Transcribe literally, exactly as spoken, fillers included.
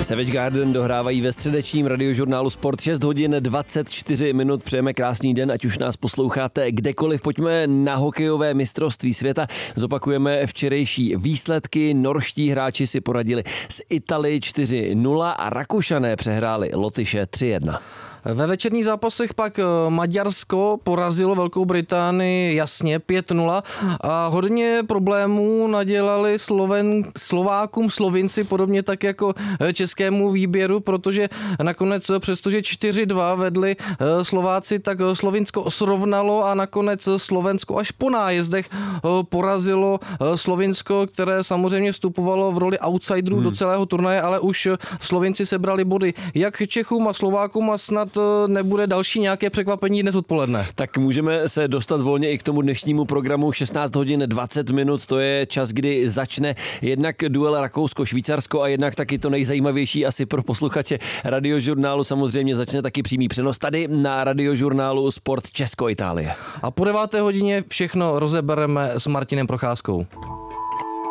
Savage Garden dohrávají ve středečním radiožurnálu Sport šest hodin dvacet čtyři minut. Přejeme krásný den, ať už nás posloucháte kdekoliv. Pojďme na hokejové mistrovství světa. Zopakujeme včerejší výsledky. Norští hráči si poradili s Italy čtyři nula a Rakušané přehráli Lotyše tři jedna. Ve večerních zápasech pak Maďarsko porazilo Velkou Británii jasně pět nula a hodně problémů nadělali Sloven, Slovákům Slovinci, podobně tak jako českému výběru, protože nakonec přestože čtyři dva vedli Slováci, tak Slovinsko srovnalo a nakonec Slovensko až po nájezdech porazilo Slovinsko, které samozřejmě vstupovalo v roli outsiderů hmm. do celého turnaje, ale už Slovinci sebrali body jak Čechům a Slovákům a snad nebude další nějaké překvapení dnes odpoledne. Tak můžeme se dostat volně i k tomu dnešnímu programu. šestnáct hodin dvacet minut, to je čas, kdy začne jednak duel Rakousko-Švýcarsko a jednak taky to nejzajímavější asi pro posluchače radiožurnálu. Samozřejmě začne taky přímý přenos tady na radiožurnálu Sport Česko-Itálie. A po deváté hodině všechno rozebereme s Martinem Procházkou.